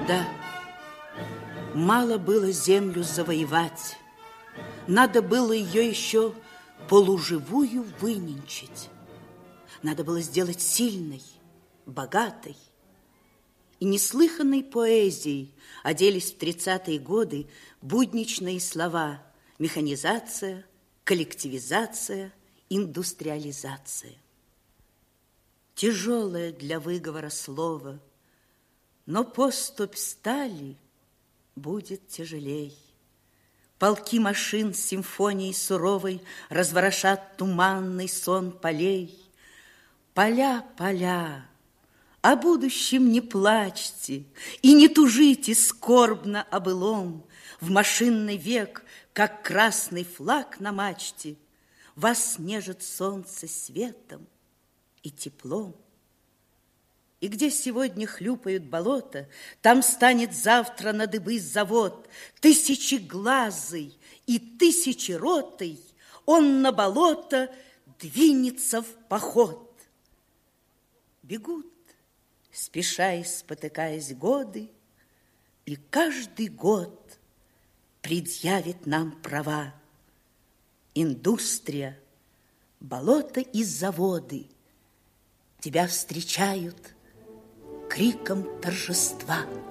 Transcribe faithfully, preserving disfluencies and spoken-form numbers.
Да, мало было землю завоевать, надо было ее еще полуживую выненчить. Надо было сделать сильной, богатой. И неслыханной поэзией оделись в тридцатые годы будничные слова: механизация, коллективизация, индустриализация. Тяжелое для выговора слово, но поступь стали будет тяжелей. Полки машин с симфонией суровой разворошат туманный сон полей. Поля, поля, о будущем не плачьте и не тужите скорбно о былом. В машинный век, как красный флаг на мачте, вас нежит солнце светом и теплом. И где сегодня хлюпают болота, там станет завтра на дыбы завод. Тысячеглазый и тысячеротый он на болото двинется в поход. Бегут, спеша и спотыкаясь годы, и каждый год предъявит нам права. Индустрия, болото и заводы тебя встречают криком торжества.